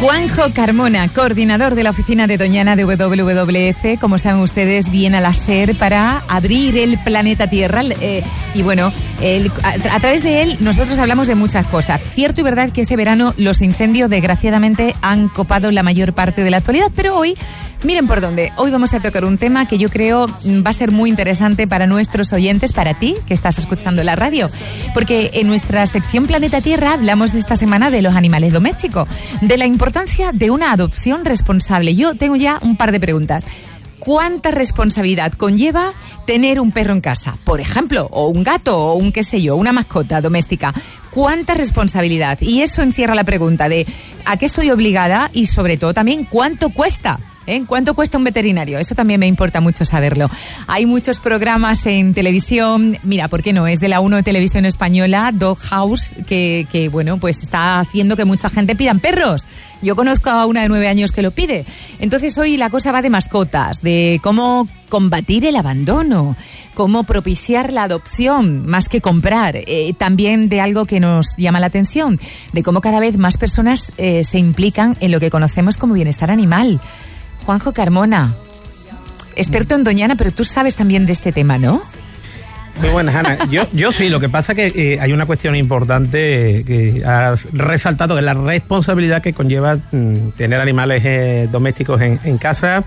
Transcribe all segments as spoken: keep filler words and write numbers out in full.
Juanjo Carmona, coordinador de la oficina de Doñana de W W F, como saben ustedes, viene a la SER para abrir el planeta Tierra. Eh, y bueno, el, a, a través de él nosotros hablamos de muchas cosas. Cierto y verdad que este verano los incendios desgraciadamente han copado la mayor parte de la actualidad, pero hoy, miren por dónde, hoy vamos a tocar un tema que yo creo va a ser muy interesante para nuestros oyentes, para ti que estás escuchando la radio, porque en nuestra sección Planeta Tierra hablamos de esta semana de los animales domésticos, de la importancia de una adopción responsable. Yo tengo ya un par de preguntas. ¿Cuánta responsabilidad conlleva tener un perro en casa? Por ejemplo, o un gato, o un qué sé yo, una mascota doméstica. ¿Cuánta responsabilidad? Y eso encierra la pregunta de ¿a qué estoy obligada? Y sobre todo también, ¿cuánto cuesta? ¿Eh? ¿Cuánto cuesta un veterinario? Eso también me importa mucho saberlo. Hay muchos programas en televisión. Mira, ¿por qué no? Es de la uno de Televisión Española, Dog House, que, que bueno, pues está haciendo que mucha gente pidan perros. Yo conozco a una de nueve años que lo pide. Entonces hoy la cosa va de mascotas, de cómo combatir el abandono, cómo propiciar la adopción más que comprar. Eh, también de algo que nos llama la atención, de cómo cada vez más personas eh, se implican en lo que conocemos como bienestar animal. Juanjo Carmona, experto en Doñana, pero tú sabes también de este tema, ¿no? Muy buenas, Ana. Yo, yo sí, lo que pasa es que eh, hay una cuestión importante que has resaltado, que es la responsabilidad que conlleva mm, tener animales eh, domésticos en, en casa.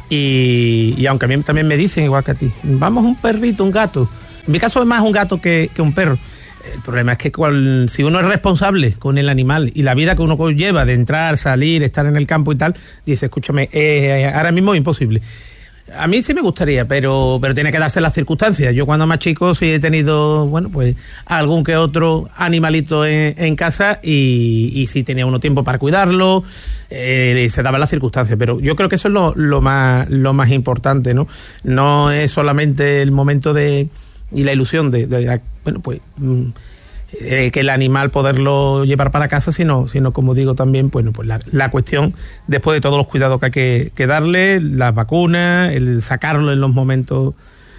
Y, y aunque a mí también me dicen, igual que a ti, vamos un perrito, un gato. En mi caso es más un gato que, que un perro. El problema es que cual, si uno es responsable con el animal y la vida que uno lleva de entrar, salir, estar en el campo y tal, dice, escúchame, eh, ahora mismo es imposible. A mí sí me gustaría, pero pero tiene que darse las circunstancias. Yo cuando más chico sí he tenido, bueno, pues algún que otro animalito en, en casa y, y sí tenía uno tiempo para cuidarlo, eh, se daban las circunstancias. Pero yo creo que eso es lo, lo más lo más importante, ¿no? No es solamente el momento de y la ilusión de, de bueno, pues eh, que el animal poderlo llevar para casa, sino, sino como digo también, bueno, pues la, la cuestión, después de todos los cuidados que hay que, que darle, las vacunas, el sacarlo en los momentos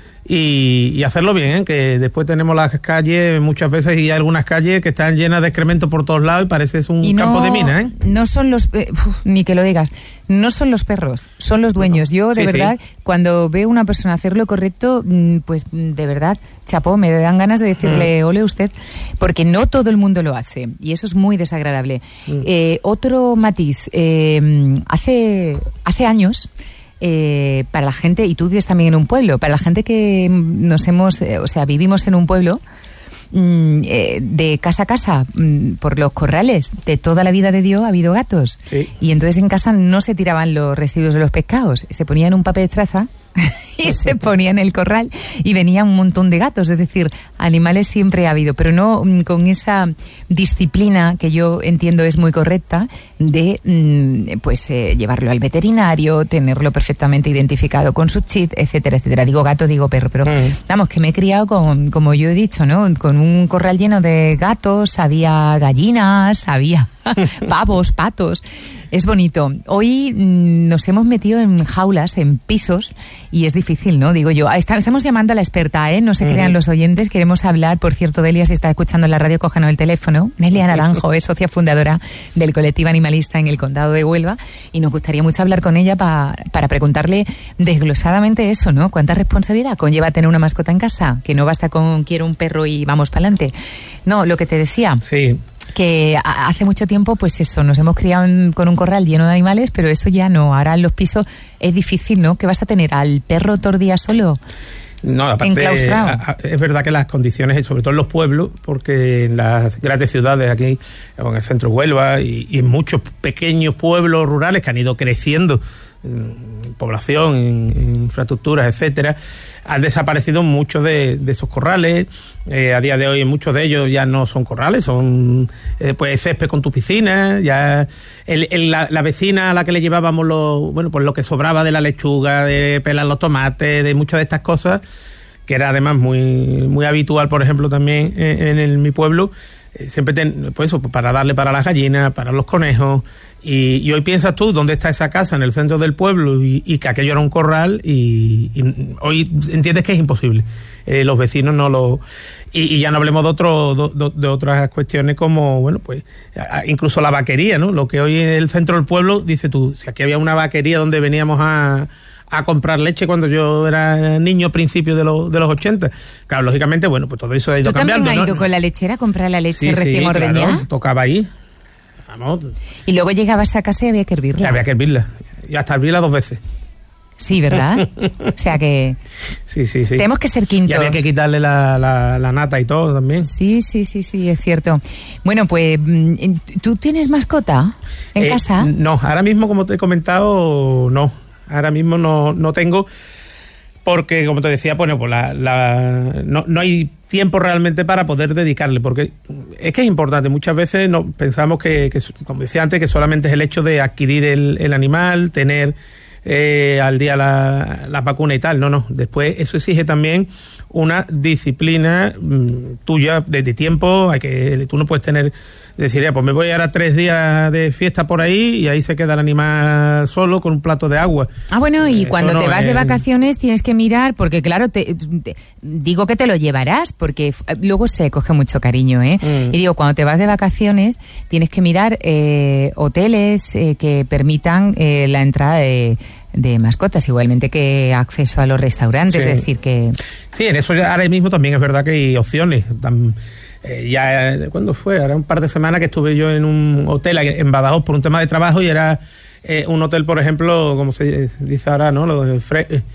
y, y hacerlo bien, ¿eh? Que después tenemos las calles muchas veces y hay algunas calles que están llenas de excremento por todos lados y parece es un y no, campo de minas, ¿eh? No son los, eh, uf, ni que lo digas, no son los perros, son los dueños. Yo de sí, verdad, sí. Cuando veo a una persona hacer lo correcto, pues de verdad, chapó, me dan ganas de decirle, mm. ole usted, porque no todo el mundo lo hace y eso es muy desagradable. Mm. Eh, otro matiz, eh, hace, hace años... Eh, para la gente, y tú vives también en un pueblo, para la gente que nos hemos, eh, o sea, vivimos en un pueblo, mm, eh, de casa a casa, mm, por los corrales, de toda la vida de Dios ha habido gatos. Sí. Y entonces en casa no se tiraban los residuos de los pescados, se ponían un papel de traza y se ponía en el corral y venía un montón de gatos. Es decir, animales siempre ha habido, pero no mm, con esa disciplina que yo entiendo es muy correcta de mm, pues eh, llevarlo al veterinario, tenerlo perfectamente identificado con su chip, etcétera, etcétera. Digo gato, digo perro, pero mm. vamos, que me he criado con, como yo he dicho, ¿no? Con un corral lleno de gatos, había gallinas, había pavos, patos. Es bonito. Hoy mmm, nos hemos metido en jaulas, en pisos, y es difícil, ¿no? Digo yo, está, estamos llamando a la experta, ¿eh? No se crean uh-huh. los oyentes, queremos hablar, por cierto, Delia, si está escuchando en la radio, cójanos el teléfono. Delia Naranjo es socia fundadora del colectivo animalista en el condado de Huelva, y nos gustaría mucho hablar con ella pa, para preguntarle desglosadamente eso, ¿no? ¿Cuánta responsabilidad conlleva tener una mascota en casa? Que no basta con quiero un perro y vamos para adelante. No, lo que te decía. Sí. Que hace mucho tiempo, pues eso, nos hemos criado en, con un corral lleno de animales, pero eso ya no. Ahora en los pisos es difícil, ¿no? ¿Qué vas a tener? ¿Al perro todo el día solo? No, aparte, a, a, es verdad que las condiciones, sobre todo en los pueblos, porque en las grandes ciudades aquí, en el centro de Huelva y, y en muchos pequeños pueblos rurales que han ido creciendo en población, en, en infraestructuras, etcétera, han desaparecido muchos de, de esos corrales. Eh, a día de hoy muchos de ellos ya no son corrales, son eh, pues césped con tu piscina. Ya el, el, la, la vecina a la que le llevábamos lo, bueno, pues lo que sobraba de la lechuga, de pelar los tomates, de muchas de estas cosas, que era además muy muy habitual, por ejemplo, también en, en el, mi pueblo, eh, siempre ten, pues eso, para darle para las gallinas, para los conejos, y, y hoy piensas tú dónde está esa casa en el centro del pueblo y, y que aquello era un corral y, y hoy entiendes que es imposible. Eh, los vecinos no lo... Y, y ya no hablemos de otro de, de otras cuestiones como, bueno, pues incluso la vaquería, ¿no? Lo que hoy en el centro del pueblo, dice tú, si aquí había una vaquería donde veníamos a, a comprar leche cuando yo era niño a principios de, lo, de los ochenta. Claro, lógicamente, bueno, pues todo eso ha ido ¿Tú cambiando. ¿Tú también has ido ¿no? con la lechera a comprar la leche sí, recién sí, ordeñada? Claro, tocaba ahí. Vamos. Y luego llegabas a casa y había que hervirla. Y había que hervirla. Y hasta hervirla dos veces. Sí, ¿verdad? O sea que... Sí, sí, sí. Tenemos que ser quintos. Y había que quitarle la, la, la nata y todo también. Sí, sí, sí, sí, es cierto. Bueno, pues, ¿tú tienes mascota en eh, casa? No, ahora mismo, como te he comentado, no. Ahora mismo no, no tengo... Porque, como te decía, bueno, pues la, la, no, no hay tiempo realmente para poder dedicarle, porque es que es importante. Muchas veces no, pensamos que, que, como decía antes, que solamente es el hecho de adquirir el, el animal, tener... Eh, al día la, la vacuna y tal. No, no. Después eso exige también una disciplina mmm, tuya de, de tiempo. Hay que, tú no puedes tener, decir, ya, pues me voy ahora tres días de fiesta por ahí y ahí se queda el animal solo con un plato de agua. Ah, bueno, y eso cuando no te vas es... de vacaciones tienes que mirar, porque claro, te, te, digo que te lo llevarás, porque luego se coge mucho cariño, ¿eh? Mm. Y digo, cuando te vas de vacaciones tienes que mirar eh, hoteles eh, que permitan eh, la entrada de de mascotas, igualmente que acceso a los restaurantes, sí. Es decir que... Sí, en eso ya ahora mismo también es verdad que hay opciones. Tan, eh, ya, ¿cuándo fue? Ahora un par de semanas que estuve yo en un hotel en Badajoz por un tema de trabajo y era eh, un hotel, por ejemplo, como se dice ahora, ¿no? Lo de fre- eh,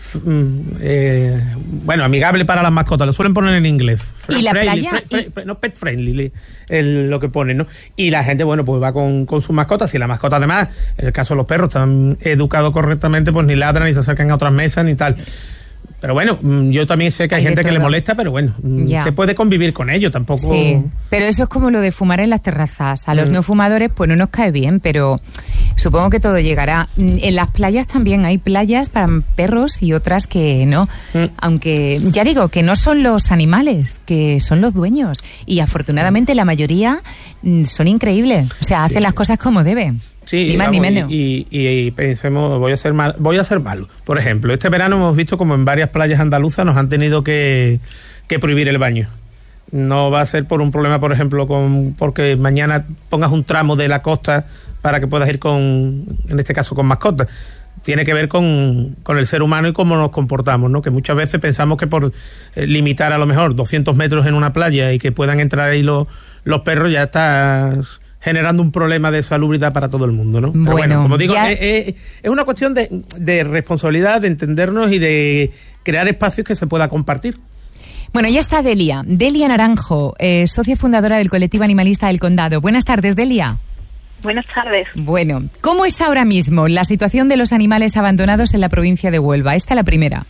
eh, bueno, amigable para las mascotas, lo suelen poner en inglés. ¿Y la friendly, playa? Fre- fre- fre- no, pet friendly, el, lo que ponen, ¿no? Y la gente, bueno, pues va con, con sus mascotas, y la mascota además, en el caso de los perros, están educados correctamente, pues ni ladran, ni se acercan a otras mesas, ni tal. Pero bueno, yo también sé que hay, hay gente que le molesta, pero bueno, ya. Se puede convivir con ello, tampoco... Sí, pero eso es como lo de fumar en las terrazas. A los mm. no fumadores pues no nos cae bien, pero supongo que todo llegará. En las playas también hay playas para perros y otras que no. Mm. Aunque ya digo que no son los animales, que son los dueños. Y afortunadamente la mayoría son increíbles. O sea, hacen sí. las cosas como deben. Sí, ni más vamos, ni menos. Y, y, y pensemos, voy a ser mal, voy a ser malo. Por ejemplo, este verano hemos visto como en varias playas andaluzas nos han tenido que, que prohibir el baño. No va a ser por un problema, por ejemplo, con porque mañana pongas un tramo de la costa para que puedas ir con, en este caso, con mascotas. Tiene que ver con, con el ser humano y cómo nos comportamos, ¿no? Que muchas veces pensamos que por eh, limitar a lo mejor doscientos metros en una playa y que puedan entrar ahí los, los perros, ya estás generando un problema de salubridad para todo el mundo, ¿no? Pero bueno, bueno como digo, es, es, es una cuestión de, de responsabilidad, de entendernos y de crear espacios que se pueda compartir. Bueno, ya está Delia, Delia Naranjo, eh, socia fundadora del colectivo animalista del Condado. Buenas tardes, Delia. Buenas tardes. Bueno, ¿cómo es ahora mismo la situación de los animales abandonados en la provincia de Huelva? Esta es la primera.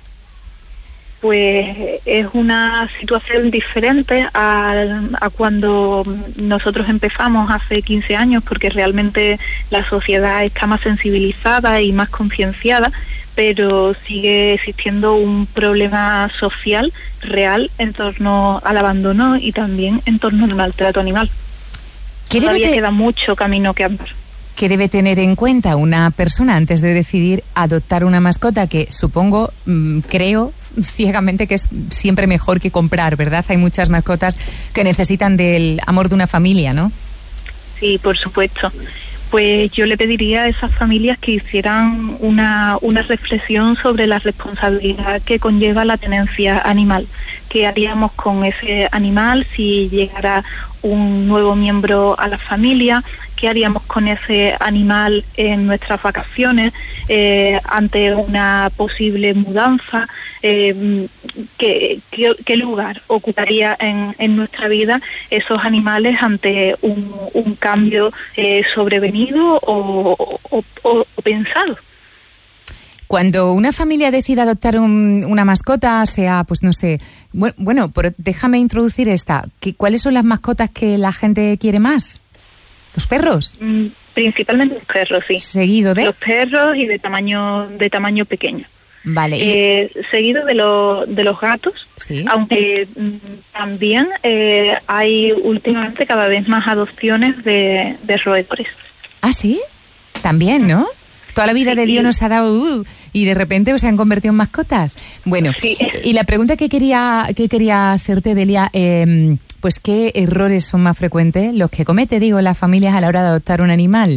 Pues es una situación diferente a, a cuando nosotros empezamos hace quince años, porque realmente la sociedad está más sensibilizada y más concienciada, pero sigue existiendo un problema social real en torno al abandono y también en torno al maltrato animal. Todavía te... queda mucho camino que andar. ¿Qué debe tener en cuenta una persona antes de decidir adoptar una mascota? Que supongo, mmm, creo ciegamente que es siempre mejor que comprar, ¿verdad? Hay muchas mascotas que necesitan del amor de una familia, ¿no? Sí, por supuesto. Pues yo le pediría a esas familias que hicieran una, una reflexión sobre la responsabilidad que conlleva la tenencia animal. ¿Qué haríamos con ese animal si llegara un nuevo miembro a la familia? ¿Qué haríamos con ese animal en nuestras vacaciones eh, ante una posible mudanza? Eh, ¿qué, qué, ¿Qué lugar ocuparía en, en nuestra vida esos animales ante un, un cambio eh, sobrevenido o, o, o, o pensado? Cuando una familia decide adoptar un, una mascota, sea, pues no sé, bueno, bueno pero déjame introducir esta. ¿Qué, ¿Cuáles son las mascotas que la gente quiere más? ¿Los perros? Mm, principalmente los perros, sí. ¿Seguido de? Los perros y de tamaño de tamaño pequeño. Vale. Eh, seguido de, lo, de los gatos, ¿sí? Aunque mm, también eh, hay últimamente cada vez más adopciones de, de roedores. ¿Ah, sí? También, ¿no? Toda la vida sí, de Dios y... nos ha dado uh, y de repente pues, se han convertido en mascotas. Bueno, sí. Y la pregunta que quería que quería hacerte, Delia, eh, pues ¿qué errores son más frecuentes los que comete, digo, las familias a la hora de adoptar un animal?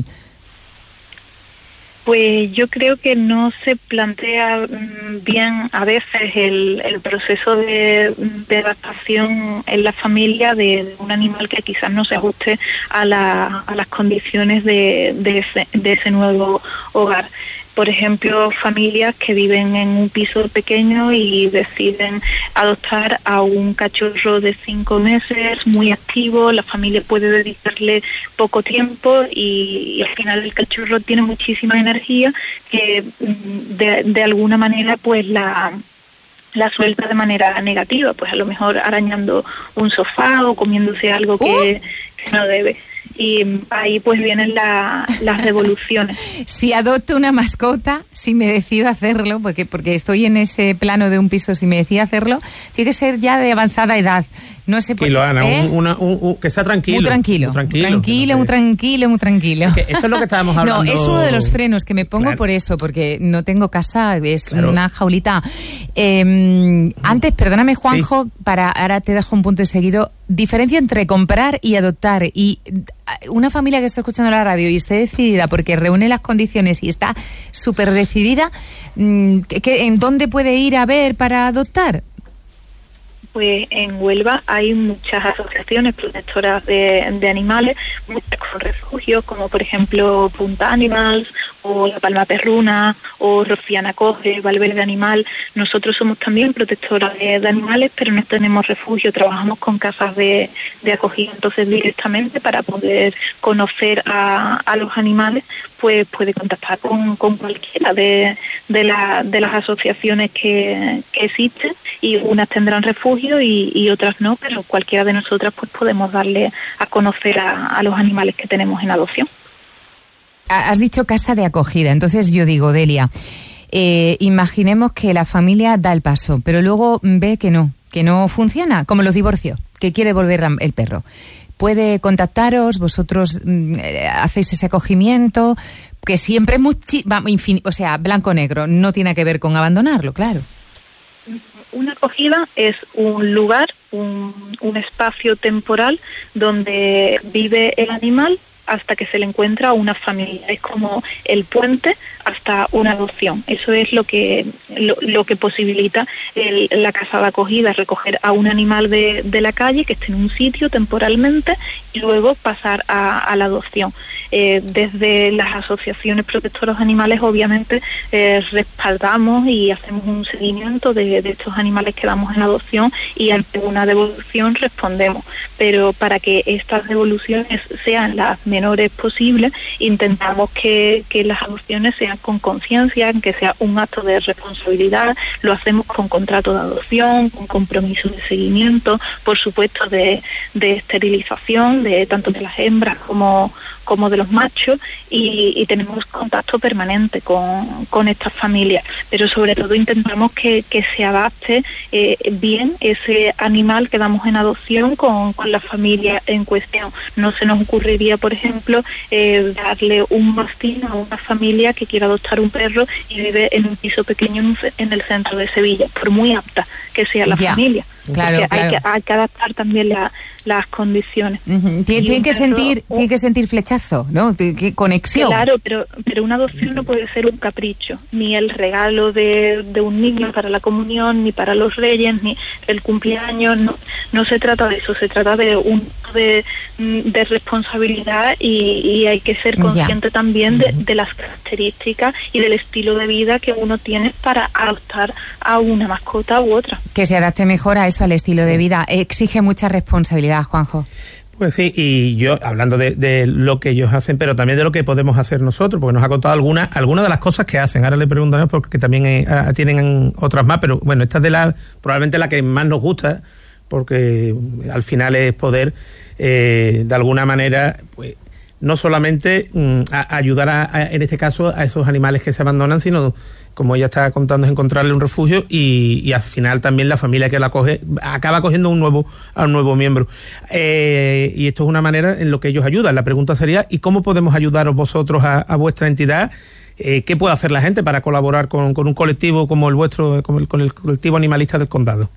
Pues yo creo que no se plantea bien a veces el, el proceso de, de adaptación en la familia de, de un animal que quizás no se ajuste a, la, a las condiciones de, de, ese, de ese nuevo hogar. Por ejemplo, familias que viven en un piso pequeño y deciden adoptar a un cachorro de cinco meses, muy activo, la familia puede dedicarle poco tiempo y, y al final el cachorro tiene muchísima energía que de, de alguna manera pues la... la suelta de manera negativa, pues a lo mejor arañando un sofá o comiéndose algo que, uh. que no debe. Y ahí pues vienen la, las devoluciones. Si adopto una mascota, si me decido hacerlo, porque porque estoy en ese plano de un piso, si me decido hacerlo, tiene que ser ya de avanzada edad. No sé por qué. Ana, ¿eh? un, una, un, un, que sea tranquilo. Muy tranquilo. Muy tranquilo, tranquilo, muy tranquilo, muy tranquilo. Es que esto es lo que estábamos hablando. No, es uno de los frenos que me pongo claro. por eso, porque no tengo casa, es claro. una jaulita. Eh, antes, perdóname, Juanjo, sí. para ahora te dejo un punto de seguido. Diferencia entre comprar y adoptar. Y una familia que está escuchando la radio y esté decidida porque reúne las condiciones y está súper decidida, ¿qué, ¿en dónde puede ir a ver para adoptar? Pues en Huelva hay muchas asociaciones protectoras de, de animales, muchas con refugios, como por ejemplo Punta Animals, o La Palma Perruna, o Rociana Coge, Valverde Animal. Nosotros somos también protectoras de, de animales, pero no tenemos refugio, trabajamos con casas de, de acogida, entonces directamente para poder conocer a, a los animales, pues puede contactar con, con cualquiera de, de, la, de las asociaciones que, que existen, y unas tendrán refugio y, y otras no, pero cualquiera de nosotras pues podemos darle a conocer a, a los animales que tenemos en adopción. Has dicho casa de acogida, entonces yo digo, Delia, eh, imaginemos que la familia da el paso, pero luego ve que no, que no funciona, como los divorcios, que quiere volver el perro. Puede contactaros, vosotros eh, hacéis ese acogimiento, que siempre es muy, o sea, blanco-negro, no tiene que ver con abandonarlo, claro. Una acogida es un lugar, un, un espacio temporal donde vive el animal hasta que se le encuentra una familia. Es como el puente hasta una adopción. Eso es lo que lo, lo que posibilita el, la casa de acogida, recoger a un animal de, de la calle que esté en un sitio temporalmente y luego pasar a, a la adopción. Eh, desde las asociaciones protectoras de animales obviamente eh, respaldamos y hacemos un seguimiento de, de estos animales que damos en adopción, y ante una devolución respondemos, pero para que estas devoluciones sean las menores posibles intentamos que, que las adopciones sean con conciencia, que sea un acto de responsabilidad. Lo hacemos con contrato de adopción, con compromiso de seguimiento, por supuesto de, de esterilización de tanto de las hembras como como de los machos, y, y tenemos contacto permanente con, con estas familias, pero sobre todo intentamos que, que se adapte eh, bien ese animal que damos en adopción con, con la familia en cuestión. No se nos ocurriría, por ejemplo, eh, darle un mastín a una familia que quiera adoptar un perro y vive en un piso pequeño en, un, en el centro de Sevilla, por muy apta que sea la yeah. familia. Claro, claro. Hay, que, hay que adaptar también la, las condiciones. Uh-huh. Tiene, tiene que sentir, un, tiene que sentir flechazo, ¿no? ¿Qué conexión? Claro, pero pero una adopción no puede ser un capricho, ni el regalo de, de un niño para la comunión, ni para los reyes, ni el cumpleaños. No, no se trata de eso, se trata de un de, de responsabilidad, y, y hay que ser consciente ya. también de, de las características y del estilo de vida que uno tiene para adoptar a una mascota u otra. Que se adapte mejor a eso, al estilo de vida. Exige mucha responsabilidad, Juanjo. Pues sí, y yo hablando de, de lo que ellos hacen, pero también de lo que podemos hacer nosotros, porque nos ha contado algunas algunas de las cosas que hacen. Ahora le preguntaremos porque también eh, tienen otras más, pero bueno, esta es de la probablemente la que más nos gusta, porque al final es poder eh, de alguna manera pues no solamente mm, a, ayudar a, a, en este caso a esos animales que se abandonan, sino como ella está contando, es encontrarle un refugio y, y al final también la familia que la acoge acaba cogiendo un nuevo, a un nuevo miembro. Eh, y esto es una manera en lo que ellos ayudan. La pregunta sería, ¿y cómo podemos ayudaros vosotros a, a vuestra entidad? Eh, ¿Qué puede hacer la gente para colaborar con, con un colectivo como el vuestro, con el, con el colectivo animalista del condado?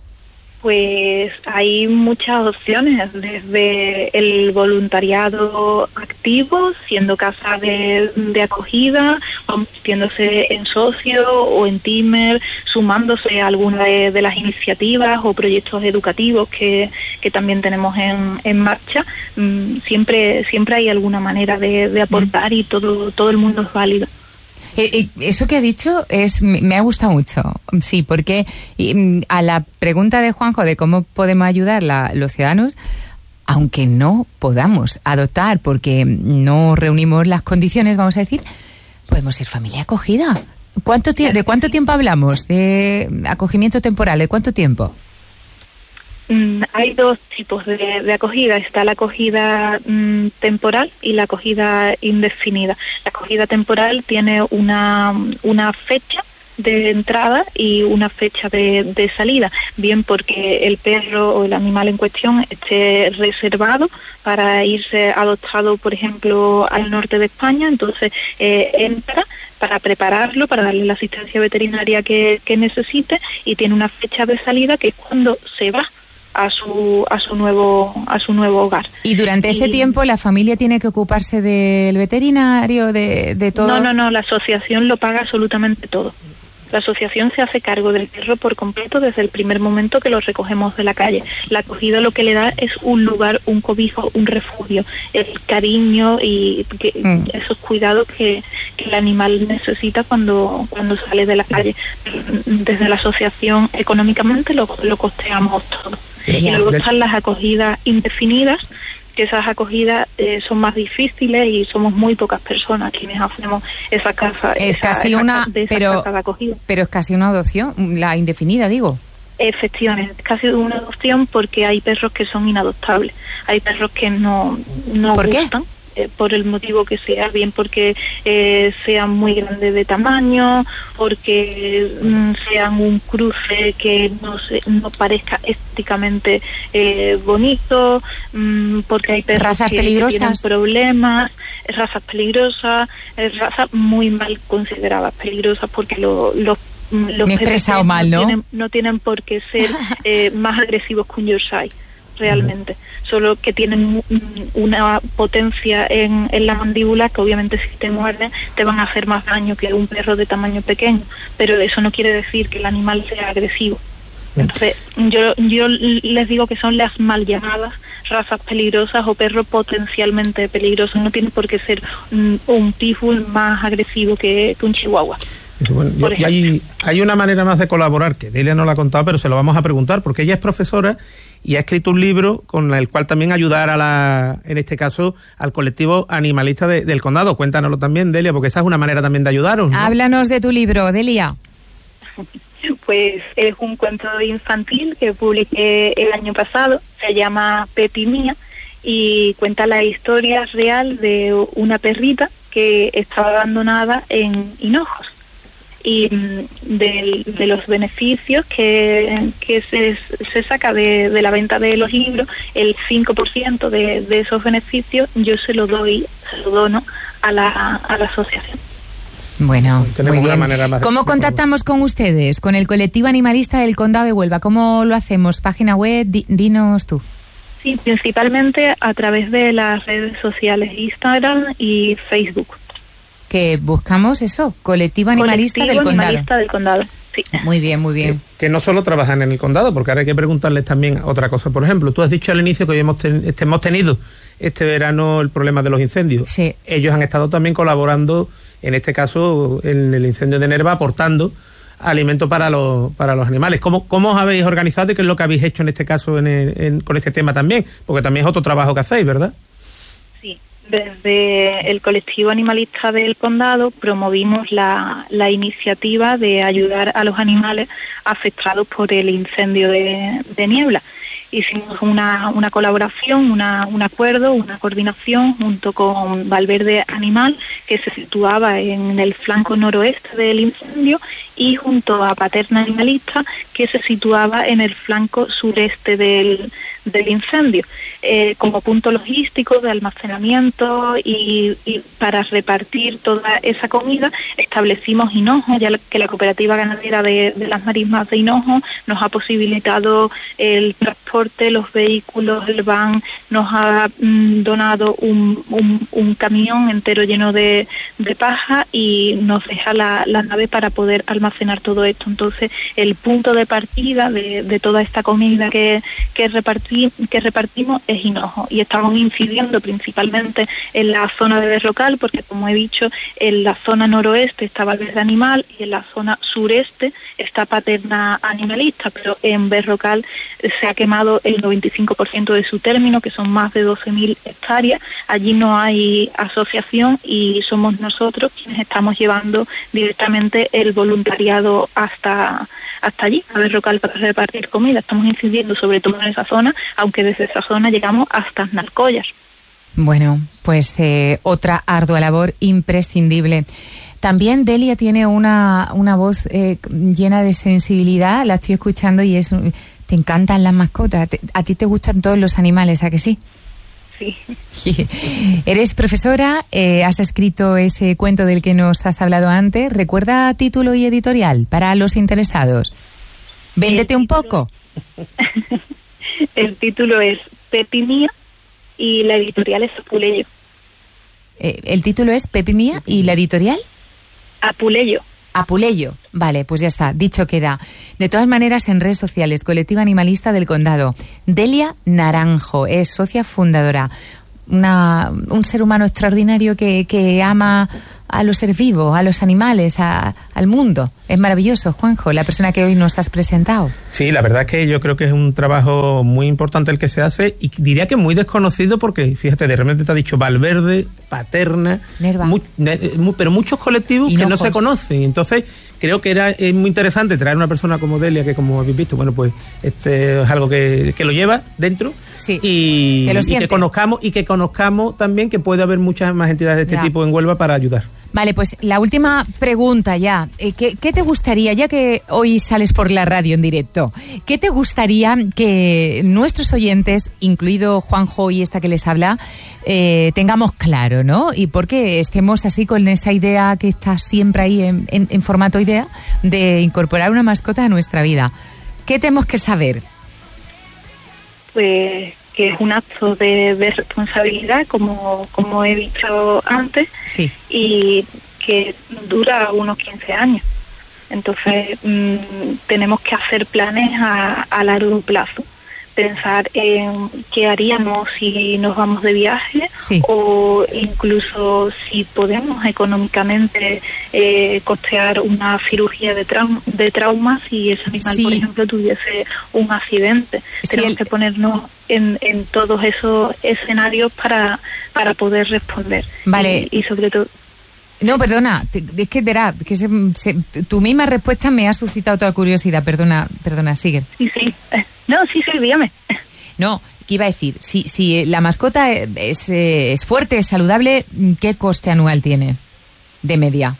Pues hay muchas opciones, desde el voluntariado activo, siendo casa de, de acogida, convirtiéndose en socio o en teamer, sumándose a alguna de, de las iniciativas o proyectos educativos que, que también tenemos en, en marcha. Siempre, siempre hay alguna manera de, de aportar y todo, todo el mundo es válido. Eso que ha dicho es me ha gustado mucho, sí, porque a la pregunta de Juanjo de cómo podemos ayudar la, los ciudadanos, aunque no podamos adoptar porque no reunimos las condiciones, vamos a decir, podemos ser familia acogida. ¿Cuánto tie- ¿De cuánto tiempo hablamos? ¿De acogimiento temporal? ¿De cuánto tiempo? Mm, hay dos tipos de, de acogida. Está la acogida mm, temporal y la acogida indefinida. La acogida temporal tiene una, una fecha de entrada y una fecha de, de salida, bien porque el perro o el animal en cuestión esté reservado para irse adoptado, por ejemplo, al norte de España, entonces eh, entra para prepararlo, para darle la asistencia veterinaria que, que necesite, y tiene una fecha de salida que es cuando se va a su a su nuevo a su nuevo hogar. Y durante ese y, tiempo la familia tiene que ocuparse del veterinario, de, de todo. No, no, no, la asociación lo paga absolutamente todo. La asociación se hace cargo del perro por completo desde el primer momento que lo recogemos de la calle. La acogida lo que le da es un lugar, un cobijo, un refugio, el cariño y que, mm. esos cuidados que, que el animal necesita cuando cuando sale de la calle. Desde la asociación económicamente lo, lo costeamos todo. Y luego están las acogidas indefinidas, que esas acogidas eh, son más difíciles y somos muy pocas personas quienes hacemos esa casa. Es esa, casi esa, una, de esa pero, casa de acogida. Pero es casi una adopción, la indefinida, digo. Efectivamente, es casi una adopción porque hay perros que son inadoptables. Hay perros que no, no ¿Por gustan. qué? Por el motivo que sea, bien porque eh, sean muy grandes de tamaño, porque mm, sean un cruce que no se, no parezca estéticamente eh, bonito, mm, porque hay perros razas que, peligrosas. que tienen problemas, razas peligrosas, razas muy mal consideradas peligrosas porque lo, los los Me he expresado mal, ¿no? No tienen, no tienen por qué ser eh, más agresivos que un Yorkshire. Realmente, solo que tienen una potencia en, en la mandíbula que obviamente si te muerden te van a hacer más daño que un perro de tamaño pequeño, pero eso no quiere decir que el animal sea agresivo. Entonces yo, yo les digo que son las mal llamadas razas peligrosas o perros potencialmente peligrosos, no tiene por qué ser un, un pitbull más agresivo que, que un chihuahua. Bueno, yo, y hay, hay una manera más de colaborar que Delia no la ha contado, pero se lo vamos a preguntar porque ella es profesora y ha escrito un libro con el cual también ayudar a la, en este caso, al colectivo animalista de, del condado. Cuéntanoslo también, Delia, porque esa es una manera también de ayudaros, ¿no? Háblanos de tu libro, Delia. Pues es un cuento infantil que publiqué el año pasado, se llama Pepi Mía y cuenta la historia real de una perrita que estaba abandonada en Hinojos. Y de, de los beneficios que, que se, se saca de, de la venta de los libros, el cinco por ciento de, de esos beneficios yo se lo doy, se lo dono a la, a la asociación. Bueno, muy bien. ¿Cómo contactamos con ustedes, con el colectivo animalista del Condado de Huelva? ¿Cómo lo hacemos? ¿Página web? Di, dinos tú. Sí, principalmente a través de las redes sociales Instagram y Facebook. Que buscamos eso, colectivo animalista, colectivo del, animalista condado. del condado. Sí. Muy bien, muy bien. Que, que no solo trabajan en el condado, porque ahora hay que preguntarles también otra cosa. Por ejemplo, tú has dicho al inicio que hoy hemos, ten, este, hemos tenido este verano el problema de los incendios. Sí. Ellos han estado también colaborando, en este caso, en el incendio de Nerva, aportando alimento para los para los animales. ¿Cómo, cómo os habéis organizado y qué es lo que habéis hecho en este caso en el, en, con este tema también? Porque también es otro trabajo que hacéis, ¿verdad? Sí. Desde el colectivo animalista del condado promovimos la, la iniciativa de ayudar a los animales afectados por el incendio de, de Niebla. Hicimos una, una colaboración, una, un acuerdo, una coordinación junto con Valverde Animal, que se situaba en el flanco noroeste del incendio, y junto a Paterna Animalista, que se situaba en el flanco sureste del, del incendio, eh, como punto logístico de almacenamiento y, y para repartir toda esa comida establecimos Hinojo, ya que la cooperativa ganadera de, de las Marismas de Hinojo nos ha posibilitado el transporte, los vehículos, el van, nos ha mm, donado un, un, un camión entero lleno de, de paja y nos deja la, la nave para poder almacenar todo esto. Entonces el punto de partida de, de toda esta comida que, que, reparti, que repartimos es Hinojo, y estamos incidiendo principalmente en la zona de Berrocal, porque como he dicho, en la zona noroeste está Valverde Animal y en la zona sureste está Paterna Animalista, pero en Berrocal se ha quemado el noventa y cinco por ciento de su término, que son más de doce mil hectáreas. Allí no hay asociación y somos nosotros quienes estamos llevando directamente el voluntariado hasta hasta allí, a Berrocal, para repartir comida. Estamos incidiendo sobre todo en esa zona, aunque desde esa zona llegamos hasta Narcollas. Bueno, pues eh, otra ardua labor imprescindible. También Delia tiene una, una voz eh, llena de sensibilidad, la estoy escuchando y es te encantan las mascotas, te, a ti te gustan todos los animales, ¿a que sí? Sí. Eres profesora, eh, has escrito ese cuento del que nos has hablado antes. ¿Recuerda título y editorial para los interesados? Véndete un poco. El título es Pepi Mía y la editorial es Apuleyo. Eh, ¿El título es Pepi Mía y la editorial? Apuleyo. Apuleyo. Vale, pues ya está, dicho queda. De todas maneras, en redes sociales, Colectiva Animalista del Condado. Delia Naranjo es socia fundadora. Una, un ser humano extraordinario que, que ama a los seres vivos, a los animales, a, al mundo. Es maravilloso, Juanjo, la persona que hoy nos has presentado. Sí, la verdad es que yo creo que es un trabajo muy importante el que se hace y diría que muy desconocido porque, fíjate, de repente te ha dicho Valverde, Paterna, muy, muy, pero muchos colectivos Hinojos. Que no se conocen. Entonces, creo que era es muy interesante traer una persona como Delia, que como habéis visto, bueno, pues este es algo que, que lo lleva dentro. Sí, y, que lo y que conozcamos y que conozcamos también que puede haber muchas más entidades de este ya. tipo en Huelva para ayudar. Vale, pues la última pregunta ya. Eh, ¿qué, ¿Qué te gustaría, ya que hoy sales por la radio en directo, qué te gustaría que nuestros oyentes, incluido Juanjo y esta que les habla, eh, tengamos claro, ¿no? Y porque estemos así con esa idea que está siempre ahí en, en, en formato idea de incorporar una mascota a nuestra vida. ¿Qué tenemos que saber? Pues que es un acto de, de responsabilidad, como como he dicho antes, sí. Y que dura unos quince años. Entonces, mmm, tenemos que hacer planes a, a largo plazo. Pensar en qué haríamos si nos vamos de viaje, sí. O incluso si podemos económicamente eh, costear una cirugía de, trau- de trauma si ese animal, sí. por ejemplo, tuviese un accidente. Sí, Tenemos el... que ponernos en, en todos esos escenarios para, para poder responder. Vale. Y, y sobre todo... No, perdona, es que verá, que se, se, tu misma respuesta me ha suscitado toda curiosidad, perdona, perdona, sigue. Sí, sí, no, sí, sí, dígame. No, ¿qué iba a decir? Si, si la mascota es, es fuerte, es saludable, ¿qué coste anual tiene de media?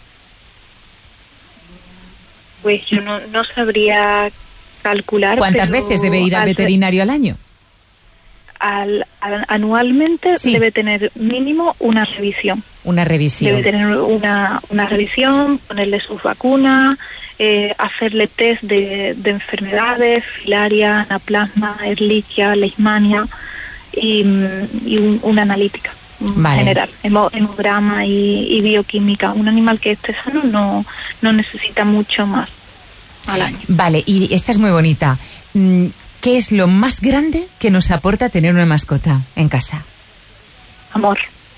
Pues yo no, no sabría calcular. ¿Cuántas veces debe ir al, al veterinario al año? Al, al, anualmente sí. Debe tener mínimo una revisión. Una revisión. Debe tener una, una revisión, ponerle sus vacunas, eh, hacerle test de, de enfermedades, filaria, anaplasma, ehrlichia, leishmania y, y un, una analítica vale. general, hemo, hemograma y, y bioquímica. Un animal que esté sano no, no necesita mucho más al año. Vale, y esta es muy bonita. ¿Qué es lo más grande que nos aporta tener una mascota en casa? Amor.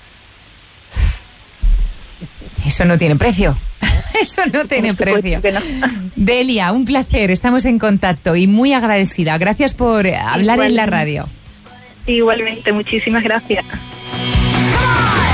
Eso no tiene precio. Eso no tiene precio. No. Delia, un placer. Estamos en contacto y muy agradecida. Gracias por hablar Igualmente. En la radio. Igualmente, muchísimas gracias.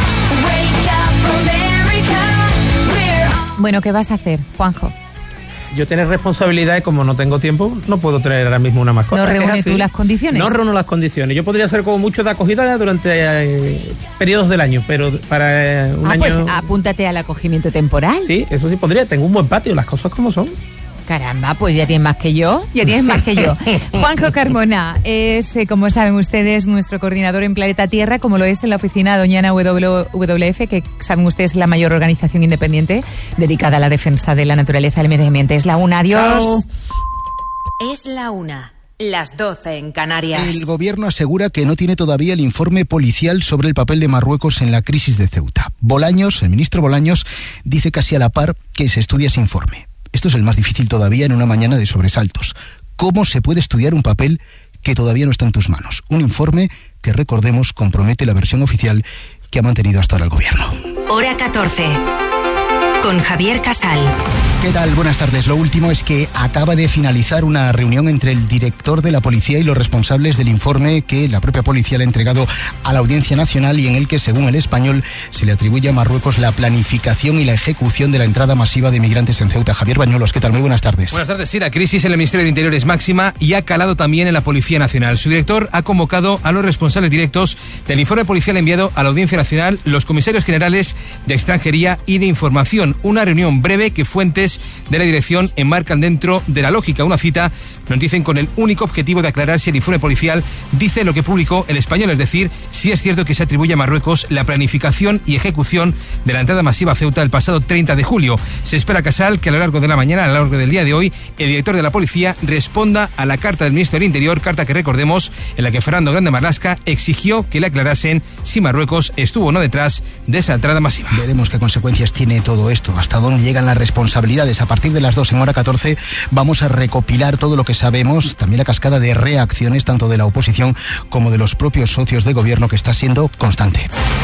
Bueno, ¿qué vas a hacer, Juanjo? yo tener responsabilidades, como no tengo tiempo, no puedo tener ahora mismo una mascota. ¿No reúne tú las condiciones? No reúno las condiciones. Yo podría ser como mucho de acogida durante eh, periodos del año, pero para eh, un ah, año... pues apúntate al acogimiento temporal. Sí, eso sí podría. Tengo un buen patio, las cosas como son. Caramba, pues ya tienes más que yo, ya tienes más que yo. Juanjo Carmona es, eh, como saben ustedes, nuestro coordinador en Planeta Tierra, como lo es en la oficina Doñana W W F, que saben ustedes es la mayor organización independiente dedicada a la defensa de la naturaleza y del medio ambiente. Es la una, adiós. Chao. Es la una, las doce en Canarias. El gobierno asegura que no tiene todavía el informe policial sobre el papel de Marruecos en la crisis de Ceuta. Bolaños, el ministro Bolaños, dice casi a la par que se estudia ese informe. Esto es el más difícil todavía en una mañana de sobresaltos. ¿Cómo se puede estudiar un papel que todavía no está en tus manos? Un informe que, recordemos, compromete la versión oficial que ha mantenido hasta ahora el gobierno. Hora catorce. Con Javier Casal. ¿Qué tal? Buenas tardes. Lo último es que acaba de finalizar una reunión entre el director de la policía y los responsables del informe que la propia policía le ha entregado a la Audiencia Nacional y en el que, según El Español, se le atribuye a Marruecos la planificación y la ejecución de la entrada masiva de migrantes en Ceuta. Javier Bañuelos, ¿qué tal? Muy buenas tardes. Buenas tardes. Sí, la crisis en el Ministerio del Interior es máxima y ha calado también en la Policía Nacional. Su director ha convocado a los responsables directos del informe policial enviado a la Audiencia Nacional, los comisarios generales de Extranjería y de Información. Una reunión breve que fuentes de la dirección enmarcan dentro de la lógica. Una cita, nos dicen, con el único objetivo de aclarar si el informe policial dice lo que publicó El Español, es decir, si es cierto que se atribuye a Marruecos la planificación y ejecución de la entrada masiva a Ceuta el pasado treinta de julio. Se espera, Casal, que a lo largo de la mañana, a lo largo del día de hoy, el director de la policía responda a la carta del ministro del Interior, carta que recordemos, en la que Fernando Grande Marlaska exigió que le aclarasen si Marruecos estuvo o no detrás de esa entrada masiva. Veremos qué consecuencias tiene todo esto, hasta dónde llegan las responsabilidades. A partir de las dos en hora catorce vamos a recopilar todo lo que sabemos, también la cascada de reacciones tanto de la oposición como de los propios socios de gobierno, que está siendo constante.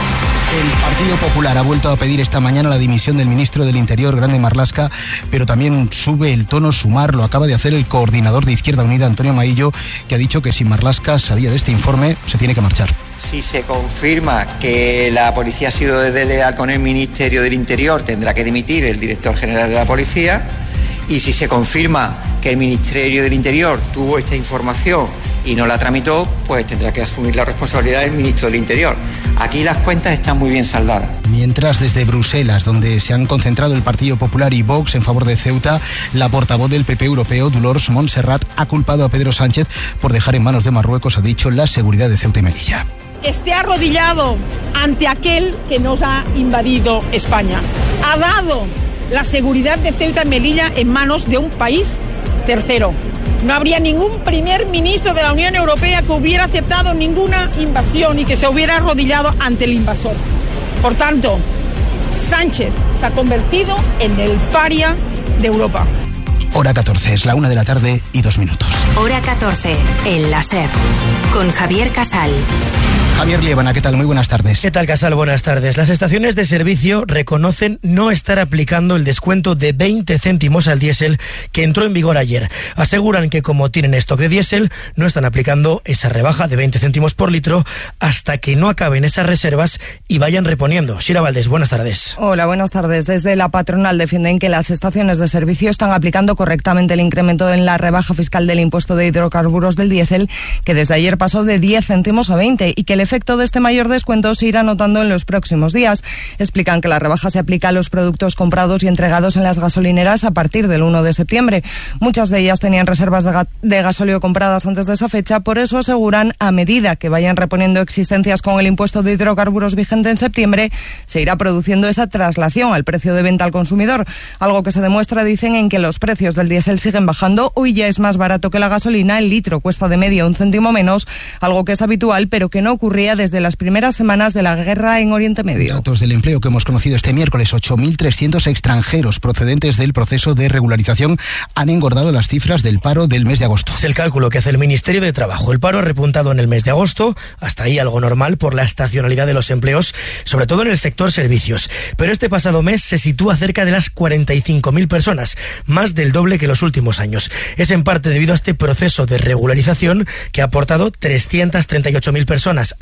El Partido Popular ha vuelto a pedir esta mañana la dimisión del ministro del Interior, Grande Marlaska, pero también sube el tono Sumar. Lo acaba de hacer el coordinador de Izquierda Unida, Antonio Maillo, que ha dicho que si Marlaska sabía de este informe, se tiene que marchar. Si se confirma que la policía ha sido desleal con el Ministerio del Interior, tendrá que dimitir el director general de la policía. Y si se confirma que el Ministerio del Interior tuvo esta información y no la tramitó, pues tendrá que asumir la responsabilidad del ministro del Interior. Aquí las cuentas están muy bien saldadas. Mientras, desde Bruselas, donde se han concentrado el Partido Popular y Vox en favor de Ceuta, la portavoz del P P europeo, Dolors Montserrat, ha culpado a Pedro Sánchez por dejar en manos de Marruecos, ha dicho, la seguridad de Ceuta y Melilla. Esté arrodillado ante aquel que nos ha invadido España. Ha dado la seguridad de Ceuta y Melilla en manos de un país tercero. No habría ningún primer ministro de la Unión Europea que hubiera aceptado ninguna invasión y que se hubiera arrodillado ante el invasor. Por tanto, Sánchez se ha convertido en el paria de Europa. Hora catorce, es la una de la tarde y dos minutos. Hora catorce, en la SER, con Javier Casal. Javier Liébana, ¿qué tal? Muy buenas tardes. ¿Qué tal, Casal? Buenas tardes. Las estaciones de servicio reconocen no estar aplicando el descuento de veinte céntimos al diésel que entró en vigor ayer. Aseguran que, como tienen stock de diésel, no están aplicando esa rebaja de veinte céntimos por litro hasta que no acaben esas reservas y vayan reponiendo. Shira Valdés, buenas tardes. Hola, buenas tardes. Desde la patronal defienden que las estaciones de servicio están aplicando correctamente el incremento en la rebaja fiscal del impuesto de hidrocarburos del diésel, que desde ayer pasó de diez céntimos a veinte, y que el efecto de este mayor descuento se irá notando en los próximos días. Explican que la rebaja se aplica a los productos comprados y entregados en las gasolineras a partir del uno de septiembre. Muchas de ellas tenían reservas de, ga- de gasóleo compradas antes de esa fecha, por eso aseguran, a medida que vayan reponiendo existencias con el impuesto de hidrocarburos vigente en septiembre, se irá produciendo esa traslación al precio de venta al consumidor, algo que se demuestra, dicen, en que los precios del diésel siguen bajando. Hoy ya es más barato que la gasolina, el litro cuesta de media un céntimo menos, algo que es habitual pero que no ocurría desde las primeras semanas de la guerra en Oriente Medio. Datos del empleo que hemos conocido este miércoles: ocho mil trescientos extranjeros procedentes del proceso de regularización han engordado las cifras del paro del mes de agosto. Es el cálculo que hace el Ministerio de Trabajo. El paro ha repuntado en el mes de agosto, hasta ahí algo normal por la estacionalidad de los empleos, sobre todo en el sector servicios. Pero este pasado mes se sitúa cerca de las cuarenta y cinco mil personas, más del doble que los últimos años. Es en parte debido a este proceso de regularización que ha aportado trescientas treinta y ocho mil personas a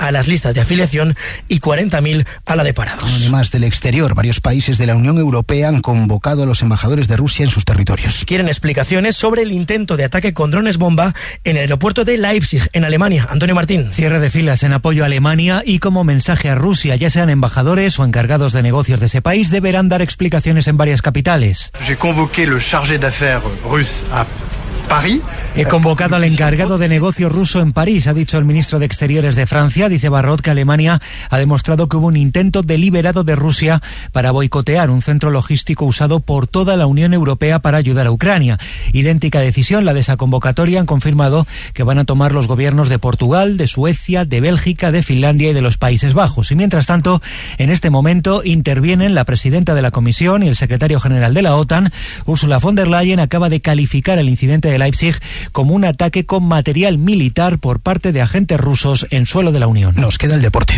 a las listas de afiliación y cuarenta mil a la de parados. Además del exterior, varios países de la Unión Europea han convocado a los embajadores de Rusia en sus territorios. Quieren explicaciones sobre el intento de ataque con drones bomba en el aeropuerto de Leipzig, en Alemania. Antonio Martín. Cierre de filas en apoyo a Alemania y como mensaje a Rusia, ya sean embajadores o encargados de negocios de ese país, deberán dar explicaciones en varias capitales. J'ai convoqué le chargé d'affaires russe à París. He convocado al encargado de negocio ruso en París, ha dicho el ministro de Exteriores de Francia. Dice Barrot que Alemania ha demostrado que hubo un intento deliberado de Rusia para boicotear un centro logístico usado por toda la Unión Europea para ayudar a Ucrania. Idéntica decisión, la de esa convocatoria, han confirmado que van a tomar los gobiernos de Portugal, de Suecia, de Bélgica, de Finlandia y de los Países Bajos. Y mientras tanto, en este momento intervienen la presidenta de la Comisión y el secretario general de la OTAN. Ursula von der Leyen acaba de calificar el incidente de Leipzig como un ataque con material militar por parte de agentes rusos en suelo de la Unión. Nos queda el deporte.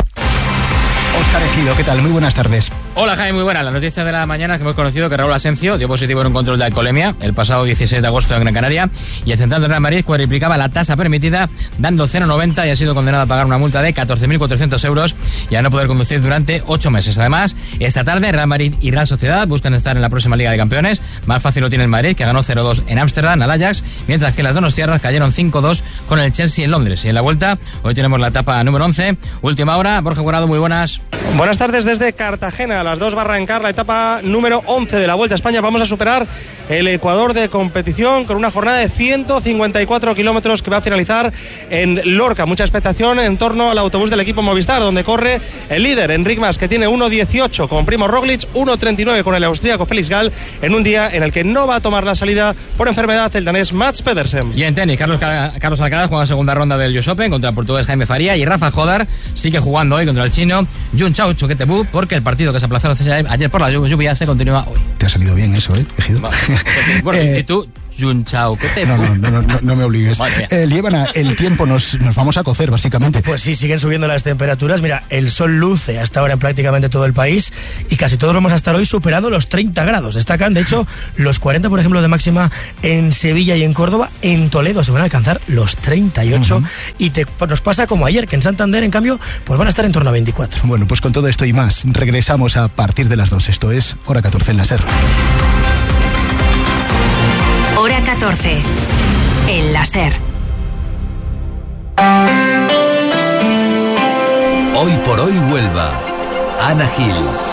Óscar Ejido, ¿qué tal? Muy buenas tardes. Hola Jaime, muy buena. La noticia de la mañana es que hemos conocido que Raúl Asencio dio positivo en un control de alcoholemia el pasado dieciséis de agosto en Gran Canaria y el central del Real Madrid cuadriplicaba la tasa permitida dando cero coma noventa y ha sido condenado a pagar una multa de catorce mil cuatrocientos euros y a no poder conducir durante ocho meses. Además, esta tarde Real Madrid y Real Sociedad buscan estar en la próxima Liga de Campeones. Más fácil lo tiene el Madrid, que ganó cero dos en Ámsterdam al Ajax, mientras que las donostiarras cayeron cinco dos con el Chelsea en Londres. Y en la vuelta, hoy tenemos la etapa número once. Última hora, Borja Guarado, muy buenas. Buenas tardes desde Cartagena. A las dos va a arrancar la etapa número once de la Vuelta a España. Vamos a superar el Ecuador de competición con una jornada de ciento cincuenta y cuatro kilómetros que va a finalizar en Lorca. Mucha expectación en torno al autobús del equipo Movistar, donde corre el líder Enric Mas, que tiene uno dieciocho con Primo Roglic, uno treinta y nueve con el austríaco Félix Gall, en un día en el que no va a tomar la salida por enfermedad el danés Mats Pedersen. Y en tenis, Carlos, Carlos Alcaraz juega la segunda ronda del U S Open contra el portugués Jaime Faría, y Rafa Jodar sigue jugando hoy contra el chino Jun Chao Choquetebú, porque el partido que se aplazó ayer por la lluvia se continúa hoy. Te ha salido bien eso, ¿eh, Ejido? Bueno, eh, y tú, Jun Chao, ¿qué te no, no, no, no, no me obligues. Eh, Liébana, el tiempo nos, nos vamos a cocer, básicamente. Pues sí, siguen subiendo las temperaturas. Mira, el sol luce hasta ahora en prácticamente todo el país y casi todos vamos a estar hoy superando los treinta grados. Destacan, de hecho, los cuarenta, por ejemplo, de máxima en Sevilla y en Córdoba. En Toledo se van a alcanzar los treinta y ocho. Uh-huh. Y te, pues nos pasa como ayer, que en Santander, en cambio, pues van a estar en torno a veinticuatro. Bueno, pues con todo esto y más, regresamos a partir de las dos. Esto es Hora catorce en la SER. Hora catorce, en la SER. Hoy por hoy Huelva. Ana Gil.